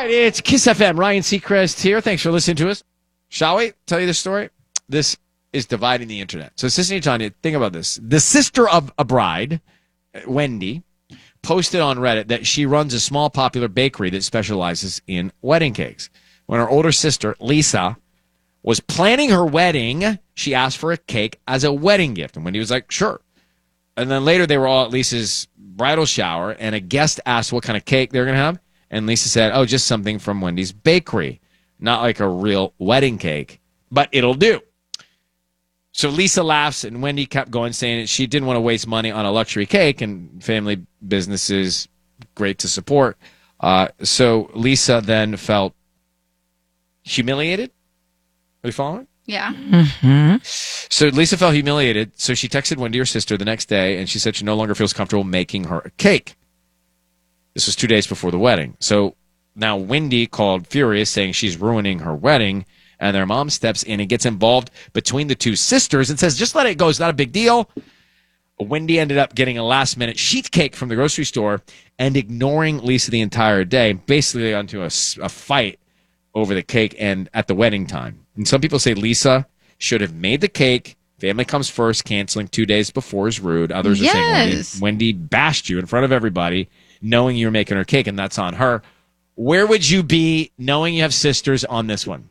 right, it's Kiss FM. Ryan Seacrest here. Thanks for listening to us. Shall we tell you the story? This is dividing the internet. So, Sissy and Tanya, think about this. The sister of a bride, Wendy, posted on Reddit that she runs a small popular bakery that specializes in wedding cakes. When her older sister, Lisa, was planning her wedding, she asked for a cake as a wedding gift. And Wendy was like, sure. And then later they were all at Lisa's bridal shower, and a guest asked what kind of cake they were going to have. And Lisa said, oh, just something from Wendy's bakery. Not like a real wedding cake, but it'll do. So Lisa laughs, and Wendy kept going, saying that she didn't want to waste money on a luxury cake, and family business is great to support. So Lisa then felt humiliated. Are you following? Yeah. Mm-hmm. So Lisa felt humiliated, so she texted Wendy, her sister, the next day, and she said she no longer feels comfortable making her a cake. This was 2 days before the wedding. So now Wendy called furious, saying she's ruining her wedding, and their mom steps in and gets involved between the two sisters and says, just let it go. It's not a big deal. Wendy ended up getting a last-minute sheet cake from the grocery store and ignoring Lisa the entire day, basically onto a fight over the cake and at the wedding time. And some people say Lisa should have made the cake. Family comes first. Canceling 2 days before is rude. Others are saying Wendy bashed you in front of everybody, knowing you were making her cake, and that's on her. Where would you be knowing you have sisters on this one?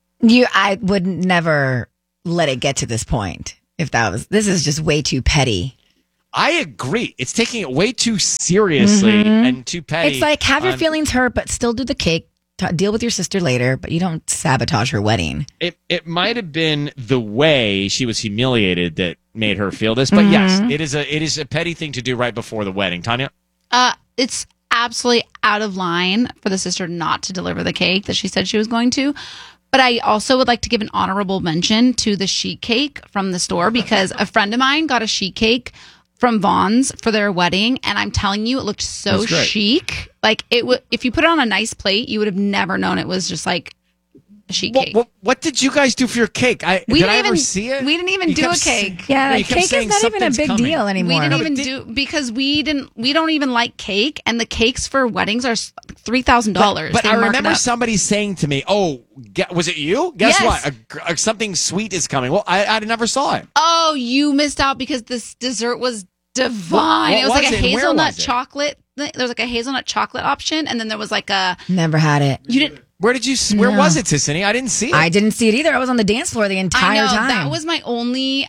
I would never let it get to this point. This is just way too petty. I agree. It's taking it way too seriously and too petty. It's like, have your feelings hurt, but still do the cake. Deal with your sister later, but you don't sabotage her wedding. It might have been the way she was humiliated that made her feel this, but yes, it is a petty thing to do right before the wedding. Tanya? It's absolutely out of line for the sister not to deliver the cake that she said she was going to. But I also would like to give an honorable mention to the sheet cake from the store, because a friend of mine got a sheet cake from Vaughn's for their wedding, and I'm telling you, it looked so chic. Like if you put it on a nice plate, you would have never known it was just like a sheet cake. What did you guys do for your cake? Did I ever see it? We didn't even do a cake. Yeah, cake is not even a big deal anymore. We didn't even because we don't even like cake, and the cakes for weddings are $3,000. But I remember somebody saying to me, "Oh, was it you? Guess what? Something sweet is coming." Well, I never saw it. Oh, you missed out because this dessert was divine. It was like a hazelnut chocolate. There was like a hazelnut chocolate option, and then there was like a. Never had it. You didn't. Where was it, Tissany? I didn't see it. I didn't see it either. I was on the dance floor the entire time. That was my only,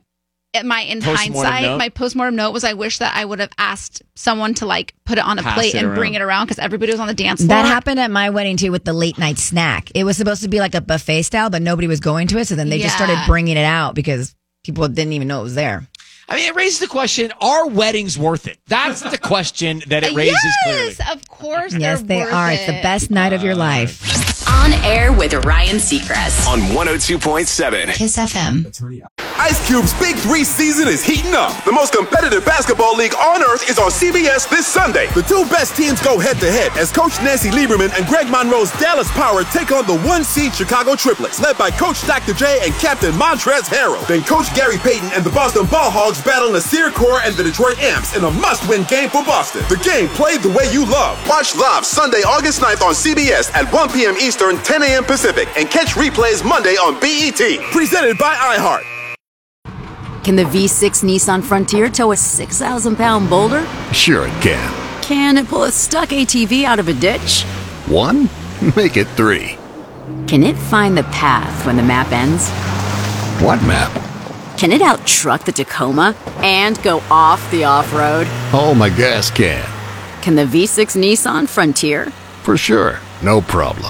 hindsight, my postmortem note was I wish that I would have asked someone to like put it on a plate and bring it around, because everybody was on the dance floor. That happened at my wedding too with the late night snack. It was supposed to be like a buffet style, but nobody was going to it. So then they just started bringing it out because people didn't even know it was there. I mean, it raises the question, are weddings worth it? That's the question that it raises clearly. Yes, of course. Yes, they are. It's the best night of your life. On air with Ryan Seacrest. On 102.7. Kiss FM. Ice Cube's Big 3 season is heating up. The most competitive basketball league on earth is on CBS this Sunday. The two best teams go head-to-head as Coach Nancy Lieberman and Greg Monroe's Dallas Power take on the one-seed Chicago Triplets, led by Coach Dr. J and Captain Montrezl Harrell. Then Coach Gary Payton and the Boston Ball Hogs battle Nasir Kaur and the Detroit Amps in a must-win game for Boston. The game played the way you love. Watch live Sunday, August 9th on CBS at 1 p.m. Eastern, 10 a.m. Pacific, and catch replays Monday on BET. Presented by iHeart. Can the V6 Nissan Frontier tow a 6,000-pound boulder? Sure it can. Can it pull a stuck ATV out of a ditch? 1? Make it 3. Can it find the path when the map ends? What map? Can it out-truck the Tacoma and go off the off-road? Oh, my gas can. Can the V6 Nissan Frontier? For sure. No problem.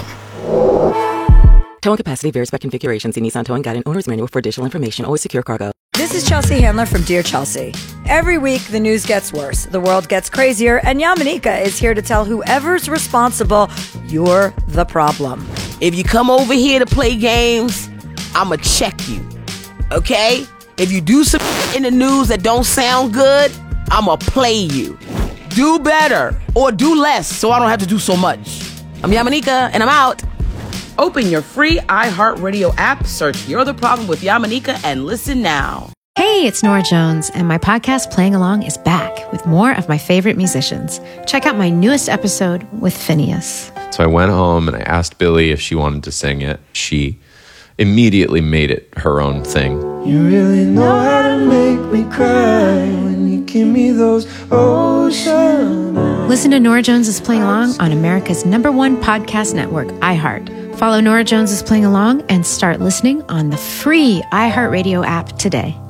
Towing capacity varies by configuration. See Nissan Towing Guide and Owner's Manual for additional information. Always secure cargo. This is Chelsea Handler from Dear Chelsea. Every week, the news gets worse, the world gets crazier, and Yamanika is here to tell whoever's responsible, you're the problem. If you come over here to play games, I'ma check you, okay? If you do some in the news that don't sound good, I'ma play you. Do better, or do less, so I don't have to do so much. I'm Yamanika, and I'm out. Open your free iHeartRadio app, search You're the Problem with Yamanika, and listen now. Hey, it's Nora Jones, and my podcast Playing Along is back with more of my favorite musicians. Check out my newest episode with Phineas. So I went home and I asked Billie if she wanted to sing it. She immediately made it her own thing. You really know how to make me cry when you give me those ocean eyes. Listen to Norah Jones is Playing Along on America's #1 podcast network, iHeart. Follow Norah Jones is Playing Along and start listening on the free iHeartRadio app today.